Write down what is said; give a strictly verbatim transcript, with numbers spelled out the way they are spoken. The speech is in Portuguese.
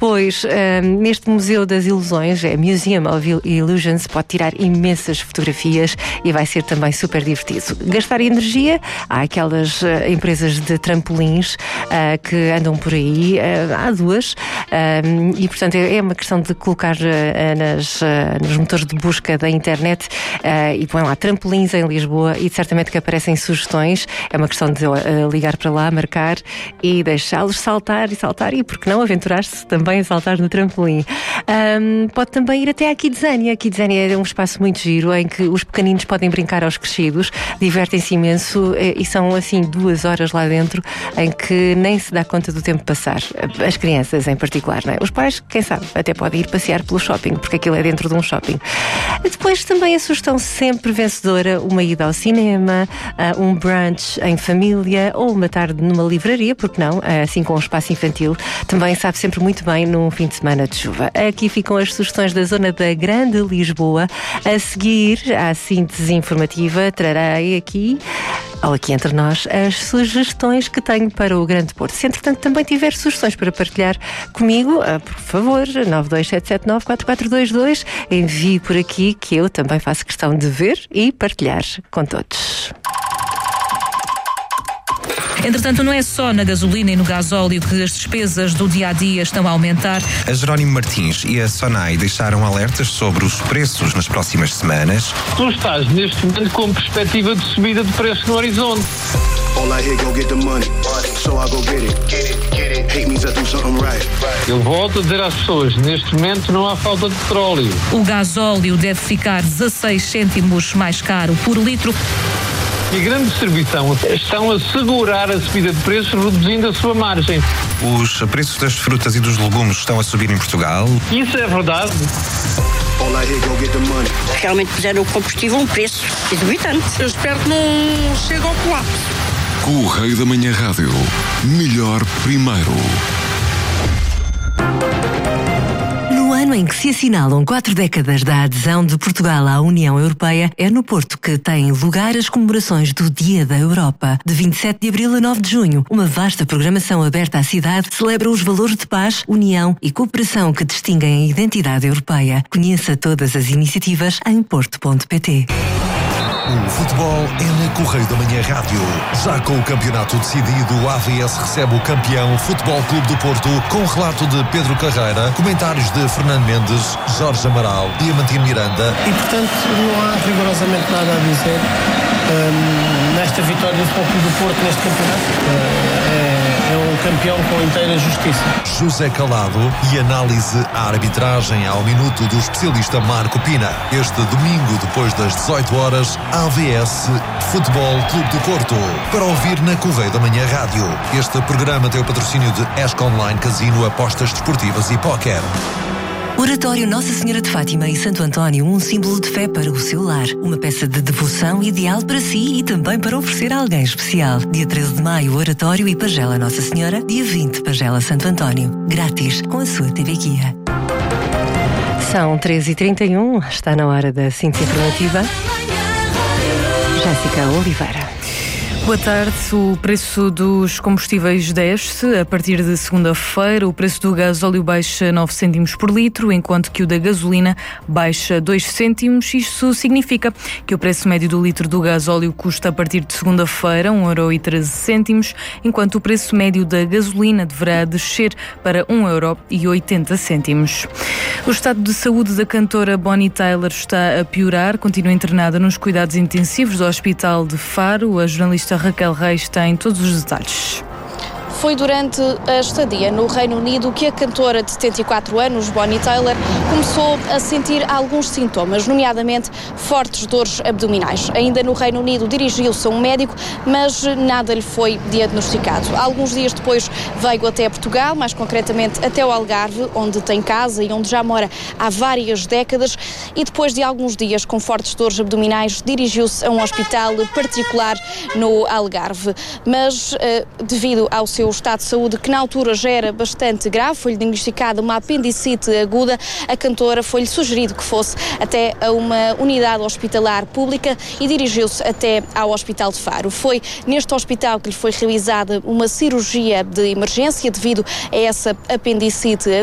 Depois, um, neste Museu das Ilusões, é Museum of Illusions, pode tirar imensas fotografias e vai ser também super divertido. Gastar energia, há aquelas uh, empresas de trampolins uh, que andam por aí, uh, há duas, um, e portanto é uma questão de colocar uh, nas, uh, nos motores de busca da internet uh, e põe lá trampolins em Lisboa e certamente que aparecem sugestões. É uma questão de uh, ligar para lá, marcar e deixá-los saltar e saltar e, por que não, aventurar-se também a saltar no trampolim. Um, pode também ir até à Kidzania. A Kidzania é um espaço muito giro em que os pequeninos podem brincar aos crescidos, divertem-se imenso e são assim duas horas lá dentro em que nem se dá conta do tempo passar. As crianças em particular, não é? Os pais, quem sabe, até podem ir passear pelo shopping, porque aquilo é dentro de um shopping. Depois também a sugestão sempre vencedora, uma ida ao cinema, um brunch em família ou uma tarde numa livraria, porque não, assim com um espaço infantil, também sabe sempre muito bem num fim de semana de chuva. Aqui ficam as sugestões da zona da Grande Lisboa. A seguir, à síntese informativa, trarei aqui, ou aqui entre nós, as sugestões que tenho para o Grande Porto. Se entretanto também tiver sugestões para partilhar comigo, por favor, nove dois sete sete nove quatro quatro dois dois, envie por aqui que eu também faço questão de ver e partilhar com todos. Entretanto, não é só na gasolina e no gasóleo que as despesas do dia-a-dia estão a aumentar. A Jerónimo Martins e a Sonai deixaram alertas sobre os preços nas próximas semanas. Tu estás neste momento com perspectiva de subida de preço no horizonte. Eu volto a dizer às pessoas, neste momento não há falta de petróleo. O gasóleo deve ficar dezasseis cêntimos mais caro por litro. E a grande distribuição estão a segurar a subida de preços, reduzindo a sua margem. Os preços das frutas e dos legumes estão a subir em Portugal. Isso é verdade. Realmente puseram o combustível a um preço exorbitante. Eu espero que não chegue ao colapso. Correio da Manhã Rádio. Melhor primeiro. No ano em que se assinalam quatro décadas da adesão de Portugal à União Europeia, é no Porto que têm lugar as comemorações do Dia da Europa. De vinte e sete de abril a nove de junho, uma vasta programação aberta à cidade celebra os valores de paz, união e cooperação que distinguem a identidade europeia. Conheça todas as iniciativas em porto ponto pt. O futebol é na Correio da Manhã Rádio. Já com o campeonato decidido, o A V S recebe o campeão Futebol Clube do Porto, com relato de Pedro Carreira, comentários de Fernando Mendes, Jorge Amaral, Diamantino Miranda. E, portanto, não há rigorosamente nada a dizer um, nesta vitória do Futebol Clube do Porto neste campeonato. Uh, é, é um campeão com inteira justiça. José Calado e análise à arbitragem ao minuto do especialista Marco Pina. Este domingo, depois das dezoito horas, A V S Futebol Clube do Porto. Para ouvir na Correio da Manhã Rádio. Este programa tem o patrocínio de Esco Online Casino, apostas desportivas e póquer. Oratório Nossa Senhora de Fátima e Santo António, um símbolo de fé para o seu lar. Uma peça de devoção ideal para si e também para oferecer a alguém especial. Dia treze de maio, Oratório e Pagela Nossa Senhora. Dia vinte, Pagela Santo António. Grátis, com a sua T V Guia. São treze e trinta e um, está na hora da síntese informativa. Jéssica Oliveira. Boa tarde. O preço dos combustíveis desce. A partir de segunda-feira, o preço do gasóleo baixa nove cêntimos por litro, enquanto que o da gasolina baixa dois cêntimos. Isto significa que o preço médio do litro do gasóleo custa a partir de segunda-feira um euro e treze cêntimos, enquanto o preço médio da gasolina deverá descer para um euro e oitenta cêntimos. O estado de saúde da cantora Bonnie Tyler está a piorar. Continua internada nos cuidados intensivos do Hospital de Faro. A jornalista Raquel Reis tem todos os detalhes. Foi durante a estadia no Reino Unido que a cantora de setenta e quatro anos, Bonnie Tyler, começou a sentir alguns sintomas, nomeadamente fortes dores abdominais. Ainda no Reino Unido dirigiu-se a um médico, mas nada lhe foi diagnosticado. Alguns dias depois veio até Portugal, mais concretamente até o Algarve, onde tem casa e onde já mora há várias décadas, e depois de alguns dias com fortes dores abdominais dirigiu-se a um hospital particular no Algarve. Mas devido ao seu estado de saúde, que na altura já era bastante grave, foi-lhe diagnosticada uma apendicite aguda, a cantora foi-lhe sugerido que fosse até a uma unidade hospitalar pública e dirigiu-se até ao Hospital de Faro. Foi neste hospital que lhe foi realizada uma cirurgia de emergência devido a essa apendicite aguda.